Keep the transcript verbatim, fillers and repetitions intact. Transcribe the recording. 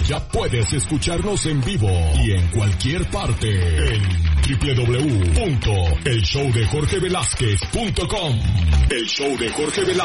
ya puedes escucharnos en vivo y en cualquier parte en doble u doble u doble u punto el show de jorge velázquez punto com. El show de Jorge Velázquez.